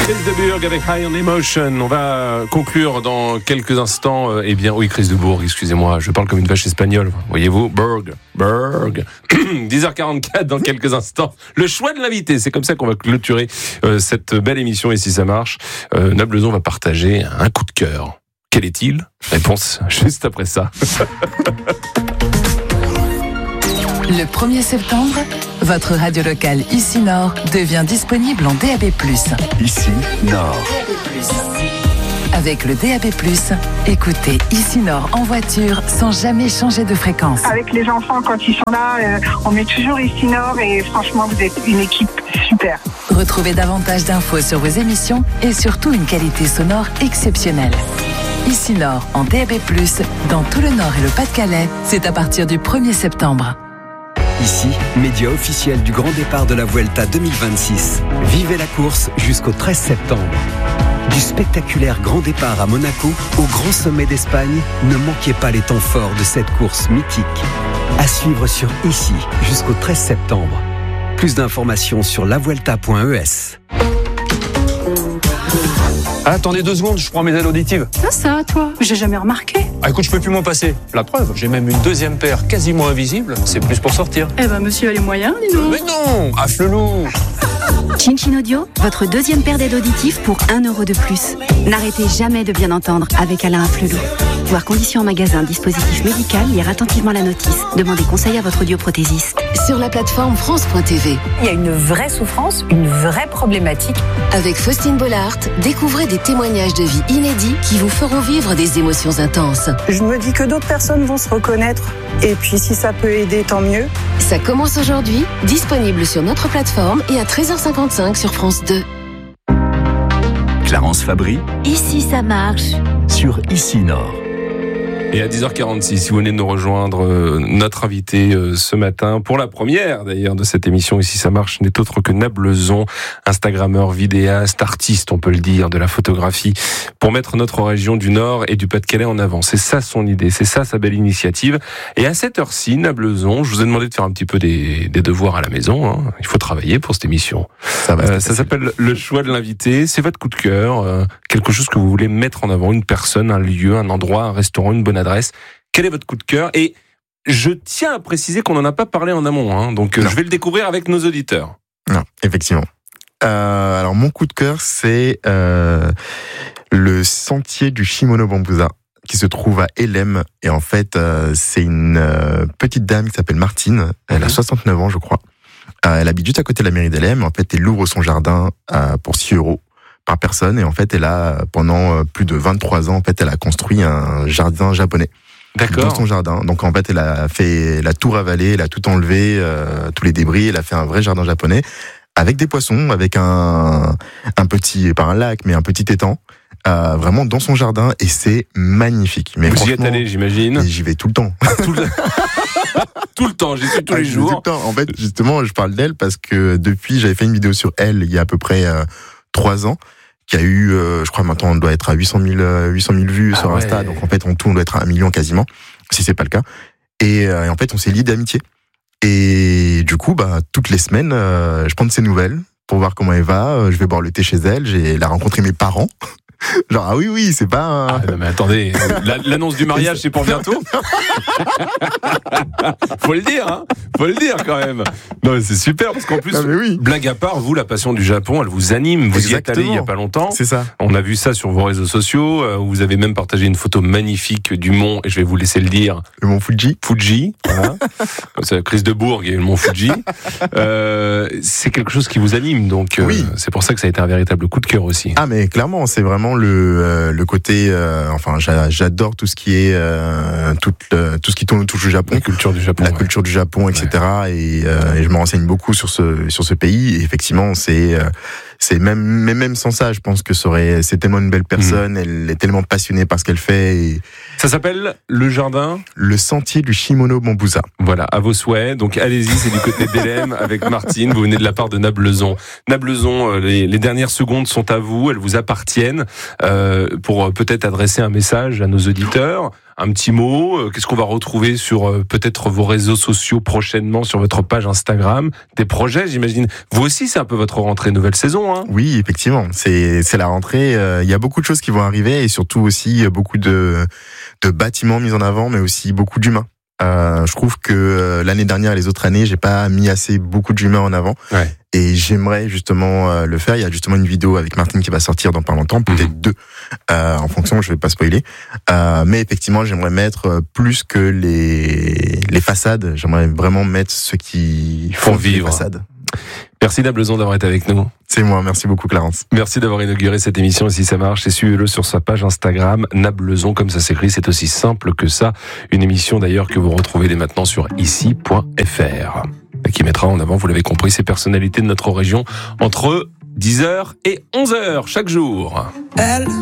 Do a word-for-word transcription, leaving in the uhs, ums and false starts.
Chris de Burgh avec High on Emotion. On va conclure dans quelques instants. Euh, eh bien, oui, Chris de Burgh, excusez-moi, je parle comme une vache espagnole. Voyez-vous, Burgh, Burgh. dix heures quarante-quatre dans quelques instants. Le choix de l'invité, c'est comme ça qu'on va clôturer euh, cette belle émission. Et si ça marche, euh, Nableson va partager un coup de cœur. Quel est-il ? Réponse juste après ça. Le premier septembre, votre radio locale Ici Nord devient disponible en D A B plus. Ici Nord. Avec le D A B plus, écoutez Ici Nord en voiture sans jamais changer de fréquence. Avec les enfants, quand ils sont là, euh, on met toujours Ici Nord et franchement, vous êtes une équipe super. Retrouvez davantage d'infos sur vos émissions et surtout une qualité sonore exceptionnelle. Ici Nord en D A B plus, dans tout le Nord et le Pas-de-Calais, c'est à partir du premier septembre. Ici, média officiel du grand départ de la Vuelta deux mille vingt-six. Vivez la course jusqu'au treize septembre. Du spectaculaire grand départ à Monaco au grand sommet d'Espagne, ne manquez pas les temps forts de cette course mythique. À suivre sur Ici jusqu'au treize septembre. Plus d'informations sur la vuelta point e s. Ah, attendez deux secondes, je prends mes aides auditives. Ah ça, toi, j'ai jamais remarqué. Ah écoute, je peux plus m'en passer. La preuve, j'ai même une deuxième paire quasiment invisible. C'est plus pour sortir. Eh ben, monsieur a les moyens, dis donc. Mais non, affle-loup. Chin Chin Audio, votre deuxième paire d'aides auditives pour un euro de plus. N'arrêtez jamais de bien entendre avec Alain Afflelou. Voir conditions en magasin, dispositif médical, lire attentivement la notice. Demandez conseil à votre audioprothésiste. Sur la plateforme France point T V. Il y a une vraie souffrance, une vraie problématique. Avec Faustine Bollard, découvrez des témoignages de vie inédits qui vous feront vivre des émotions intenses. Je me dis que d'autres personnes vont se reconnaître. Et puis si ça peut aider, tant mieux. Ça commence aujourd'hui, disponible sur notre plateforme et à treize heures cinquante-cinq sur France deux. Clarence Fabry. Ici ça marche. Sur Ici Nord. Et à dix heures quarante-six, si vous venez de nous rejoindre, euh, notre invité euh, ce matin, pour la première d'ailleurs de cette émission Ici ça marche, n'est autre que Nableson, Instagrammeur, vidéaste, artiste, on peut le dire, de la photographie, pour mettre notre région du Nord et du Pas-de-Calais en avant. C'est ça son idée, c'est ça sa belle initiative. Et à cette heure-ci, Nableson, je vous ai demandé de faire un petit peu des, des devoirs à la maison, hein. Il faut travailler pour cette émission. Ça, va, euh, ça s'appelle le choix de l'invité, c'est votre coup de cœur, euh, quelque chose que vous voulez mettre en avant, une personne, un lieu, un endroit, un restaurant, une bonne adresse. Quel est votre coup de cœur ? Et je tiens à préciser qu'on n'en a pas parlé en amont, hein, donc euh, je vais le découvrir avec nos auditeurs. Non, effectivement. Euh, alors mon coup de cœur, c'est euh, le sentier du Shimono Bambusa, qui se trouve à Hélène. Et en fait, euh, c'est une euh, petite dame qui s'appelle Martine. Elle mmh. a soixante-neuf ans, je crois. Euh, elle habite juste à côté de la mairie d'Hélène. En fait, elle ouvre son jardin euh, pour six euros par personne. Et en fait, elle a, pendant plus de vingt-trois ans, en fait, elle a construit un jardin japonais. D'accord. Dans son jardin. Donc, en fait, elle a fait, elle a tout ravalé, elle a tout enlevé, euh, tous les débris. Elle a fait un vrai jardin japonais avec des poissons, avec un, un petit, pas un lac, mais un petit étang. Euh, vraiment dans son jardin, et c'est magnifique. Mais vous y êtes allé, j'imagine. Et j'y vais tout le temps. Tout le, tout le temps, j'y suis tous ah, les jours. Tout le temps. En fait, justement, je parle d'elle parce que depuis, j'avais fait une vidéo sur elle il y a à peu près euh, trois ans, qui a eu, euh, je crois maintenant, on doit être à huit cent mille vues ah sur Insta. Ouais. Donc en fait, en tout, on doit être à un million quasiment, si c'est pas le cas. Et, euh, et en fait, on s'est liés d'amitié. Et du coup, bah, toutes les semaines, euh, je prends de ses nouvelles pour voir comment elle va. Je vais boire le thé chez elle. J'ai elle a rencontré mes parents. Genre, ah oui, oui, c'est pas un... Ah, non, mais attendez, l'annonce du mariage, c'est pour bientôt. Faut le dire, hein. Faut le dire, quand même. Non, mais c'est super, parce qu'en plus, oui. blague à part, vous, la passion du Japon, elle vous anime. Vous Exactement. y êtes allé il y a pas longtemps. C'est ça. On a vu ça sur vos réseaux sociaux. Vous avez même partagé une photo magnifique du mont, et je vais vous laisser le dire. Le mont Fuji. Fuji, voilà. C'est Chris de Burgh et le mont Fuji. Euh, c'est quelque chose qui vous anime, donc euh, oui. c'est pour ça que ça a été un véritable coup de cœur aussi. Ah, mais clairement, c'est vraiment le euh, le côté euh, enfin j'a, j'adore tout ce qui est euh, tout le, tout ce qui tourne autour du Japon, la culture du Japon, la ouais. culture du Japon, et cetera. Ouais. Et, euh, et je me renseigne beaucoup sur ce sur ce pays. Et effectivement, c'est euh, c'est même mais même sans ça, je pense que ça aurait, c'est tellement une belle personne. Mmh. Elle est tellement passionnée par ce qu'elle fait. Et ça s'appelle le jardin, le sentier du Shimono Bambusa. Voilà, à vos souhaits. Donc allez-y, c'est du côté d'Hélène avec Martine. Vous venez de la part de Nableson. Nableson, les, les dernières secondes sont à vous. Elles vous appartiennent. Euh, pour peut-être adresser un message à nos auditeurs, un petit mot. Qu'est-ce qu'on va retrouver sur euh, peut-être vos réseaux sociaux prochainement, sur votre page Instagram? Des projets, j'imagine. Vous aussi, c'est un peu votre rentrée nouvelle saison, hein? Oui, effectivement. C'est, c'est la rentrée. Euh, il y a beaucoup de choses qui vont arriver et surtout aussi beaucoup de, de bâtiments mis en avant, mais aussi beaucoup d'humains. Euh, je trouve que euh, l'année dernière et les autres années, j'ai pas mis assez beaucoup d'humains en avant. Ouais. Et j'aimerais justement euh, le faire. Il y a justement une vidéo avec Martine qui va sortir dans pas longtemps, peut-être mmh. deux, euh, en fonction, je vais pas spoiler. Euh, mais effectivement, j'aimerais mettre plus que les les façades. J'aimerais vraiment mettre ceux qui font vivre les façades. Merci Nableson d'avoir été avec nous. C'est moi, merci beaucoup Clarence. Merci d'avoir inauguré cette émission. Et si ça marche, et suivez-le sur sa page Instagram, Nableson, comme ça s'écrit, c'est aussi simple que ça. Une émission d'ailleurs que vous retrouvez dès maintenant sur ici point f r, qui mettra en avant, vous l'avez compris, ces personnalités de notre région entre dix heures et onze heures chaque jour. Elle